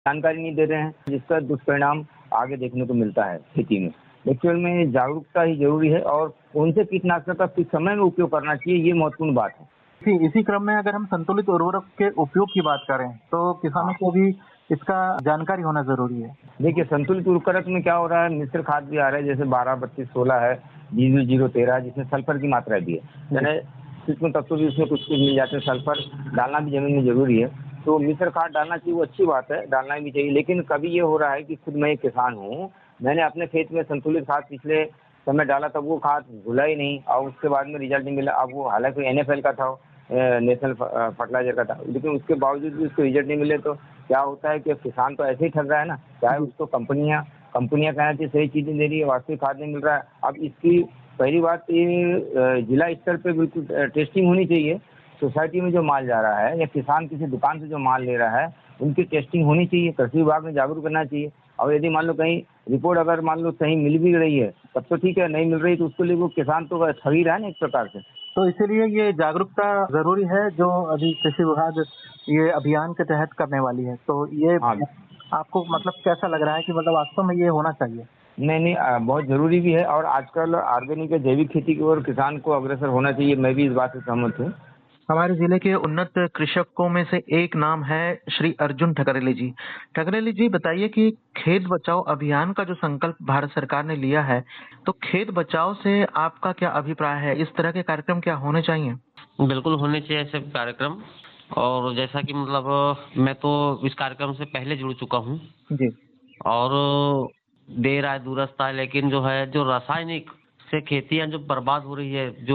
जानकारी नहीं दे रहे हैं, जिसका दुष्परिणाम आगे देखने को मिलता है खेती में। एक्चुअल में जागरूकता ही जरूरी है और कौन से कीटनाशक का किस समय में उपयोग करना चाहिए, ये महत्वपूर्ण बात है। इसी क्रम में अगर हम संतुलित उर्वरक के उपयोग की बात करें तो किसानों को भी इसका जानकारी होना जरूरी है। देखिए, संतुलित उर्वरक में क्या हो रहा है, मिश्र खाद भी आ रहा है, जैसे 12-32-16 है, 00-13, जिसमें सल्फर की मात्रा भी है, यानी सूक्ष्म तत्व भी उसमें कुछ कुछ मिल जाते हैं। सल्फर डालना भी जमीन में जरूरी है, तो मिश्र खाद डालना चाहिए, वो अच्छी बात है, डालना भी चाहिए। लेकिन कभी ये हो रहा है कि खुद मैं एक किसान हूँ, मैंने अपने खेत में संतुलित खाद पिछले समय डाला, तब वो खाद घुला ही नहीं और उसके बाद में रिजल्ट नहीं मिला। अब वो हालांकि NFL का था, नेशनल फर्टिलाइजर का था, लेकिन उसके बावजूद भी उसको रिजल्ट नहीं मिले, तो क्या होता है कि किसान तो ऐसे ही ठग रहा है ना, चाहे उसको कंपनियां कहना चाहिए सही चीजें दे रही है, वास्तविक खाद नहीं मिल रहा है। अब इसकी पहली बात ये जिला स्तर पे बिल्कुल टेस्टिंग होनी चाहिए। सोसाइटी में जो माल जा रहा है या किसान किसी दुकान से जो माल ले रहा है, उनकी टेस्टिंग होनी चाहिए, कृषि विभाग में जागरूक करना चाहिए। और यदि मान लो कहीं रिपोर्ट अगर मान लो सही मिल भी रही है, तब तो ठीक है, नहीं मिल रही तो उसको लिए वो किसान तो ठग ही रहा है ना एक प्रकार से। तो इसीलिए ये जागरूकता जरूरी है जो अभी कृषि विभाग ये अभियान के तहत करने वाली है। तो ये हाँ, आपको मतलब कैसा लग रहा है कि मतलब वास्तव में ये होना चाहिए? नहीं, बहुत ज़रूरी भी है और आजकल ऑर्गेनिक या जैविक खेती की ओर किसान को अग्रसर होना चाहिए, मैं भी इस बात से सहमत हूँ। हमारे जिले के उन्नत कृषकों में से एक नाम है श्री अर्जुन ठकरेली जी। ठकरेली जी बताइए कि खेत बचाओ अभियान का जो संकल्प भारत सरकार ने लिया है, तो खेत बचाओ से आपका क्या अभिप्राय है? इस तरह के कार्यक्रम क्या होने चाहिए? बिल्कुल होने चाहिए ऐसे कार्यक्रम। और जैसा कि मतलब मैं तो इस कार्यक्रम से पहले जुड़ चुका हूँ जी। और देर आए दुरुस्त आए, लेकिन जो है जो रासायनिक से खेतियां जो बर्बाद हो रही है, जो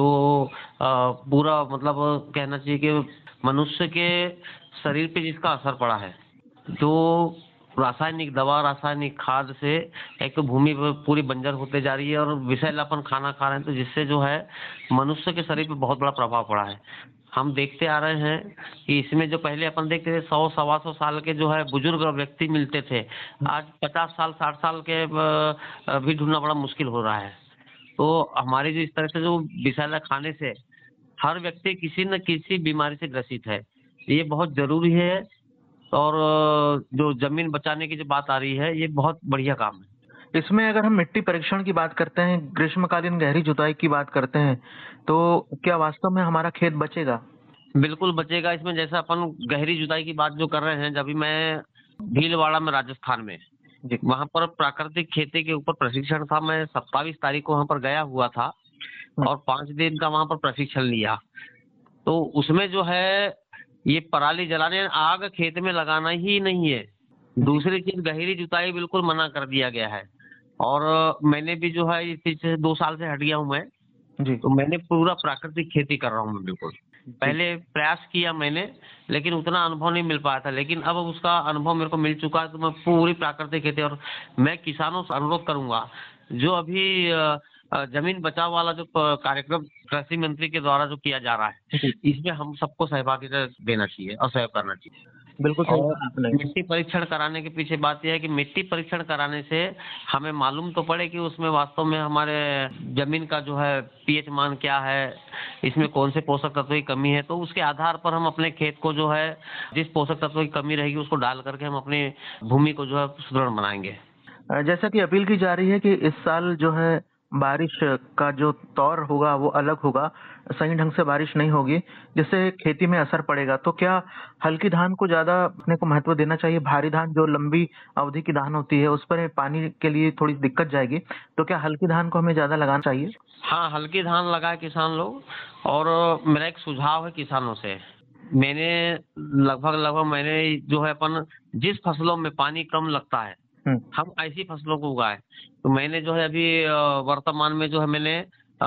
पूरा मतलब कहना चाहिए कि मनुष्य के शरीर पे जिसका असर पड़ा है, जो रासायनिक दवा रासायनिक खाद से एक तो भूमि पूरी बंजर होते जा रही है और विषैलापन खाना खा रहे हैं, तो जिससे जो है मनुष्य के शरीर पे बहुत बड़ा प्रभाव पड़ा है। हम देखते आ रहे हैं कि इसमें जो पहले अपन देखते थे 100-125 साल के जो है बुजुर्ग व्यक्ति मिलते थे, आज 50 साल 60 साल के भी ढूंढना बड़ा मुश्किल हो रहा है। तो हमारी जो इस तरह से जो विषैला खाने से हर व्यक्ति किसी न किसी बीमारी से ग्रसित है, ये बहुत जरूरी है। और जो जमीन बचाने की जो बात आ रही है, ये बहुत बढ़िया काम है। इसमें अगर हम मिट्टी परीक्षण की बात करते हैं, ग्रीष्मकालीन गहरी जुताई की बात करते हैं, तो क्या वास्तव में हमारा खेत बचेगा? बिल्कुल बचेगा। इसमें जैसा अपन गहरी जुताई की बात जो कर रहे हैं, जब भी मैं भीलवाड़ा में राजस्थान में जी। वहां पर प्राकृतिक खेती के ऊपर प्रशिक्षण था। मैं 27 तारीख को वहां पर गया हुआ था और 5 दिन का वहां पर प्रशिक्षण लिया। तो उसमें जो है ये पराली जलाने आग खेत में लगाना ही नहीं है। दूसरी चीज गहरी जुताई बिल्कुल मना कर दिया गया है। और मैंने भी जो है इस चीज से 2 साल से हट गया हूँ मैं। जी। तो मैंने पूरा प्राकृतिक खेती कर रहा हूँ मैं बिल्कुल। पहले प्रयास किया मैंने, लेकिन उतना अनुभव नहीं मिल पाया था, लेकिन अब उसका अनुभव मेरे को मिल चुका है, तो मैं पूरी प्राकृतिक खेती। और मैं किसानों से अनुरोध करूंगा, जो अभी जमीन बचाव वाला जो कार्यक्रम कृषि मंत्री के द्वारा जो किया जा रहा है, इसमें हम सबको सहभागिता देना चाहिए और सहयोग करना चाहिए। बिल्कुल सही और कहा आपने। मिट्टी परीक्षण कराने के पीछे बात यह है कि मिट्टी परीक्षण कराने से हमें मालूम तो पड़े कि उसमें वास्तव में हमारे जमीन का जो है पीएच मान क्या है, इसमें कौन से पोषक तत्व की कमी है, तो उसके आधार पर हम अपने खेत को जो है जिस पोषक तत्व की कमी रहेगी उसको डाल करके हम अपनी भूमि को जो है सुदृढ़ बनाएंगे। जैसा कि अपील की जा रही है कि इस साल जो है बारिश का जो दौर होगा वो अलग होगा, सही ढंग से बारिश नहीं होगी, जिससे खेती में असर पड़ेगा। तो क्या हल्की धान को ज़्यादा अपने को महत्व देना चाहिए? भारी धान जो लंबी अवधि की धान होती है, उस पर पानी के लिए थोड़ी दिक्कत जाएगी। तो क्या हल्की धान को हमें ज़्यादा लगाना चाहिए? हाँ, हल्की धान लगाए किसान लोग। और मेरा एक सुझाव है किसानों से, मैंने लगभग मैंने जो है अपन जिस फसलों में पानी कम लगता है हम ऐसी फसलों को उगाए। तो मैंने जो है अभी वर्तमान में जो है मैंने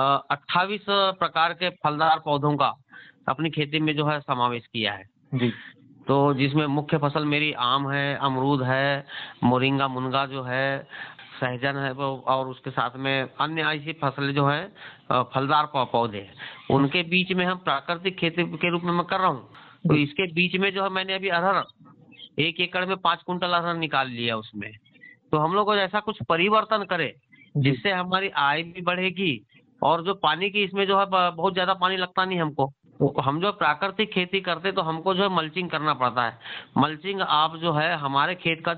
28 प्रकार के फलदार पौधों का अपनी खेती में जो है समावेश किया है। जी। तो जिसमें मुख्य फसल मेरी आम है, अमरूद है, मोरिंगा मुनगा जो है, सहजन है वो, और उसके साथ में अन्य ऐसी फसलें जो है फलदार पौधे हैं। उनके बीच में हम प्राकृतिक खेती के रूप में मैं कर रहा हूँ। तो इसके बीच में जो है मैंने अभी अरहर 1 एकड़ में 5 कुंटल अरहर निकाल लिया उसमें। तो हम लोग को ऐसा कुछ परिवर्तन करे जिससे हमारी आय भी बढ़ेगी और जो पानी की इसमें जो है बहुत ज्यादा पानी लगता नहीं हमको। तो हम जो प्राकृतिक खेती करते तो हमको जो है मल्चिंग करना पड़ता है। मल्चिंग आप जो है हमारे खेत का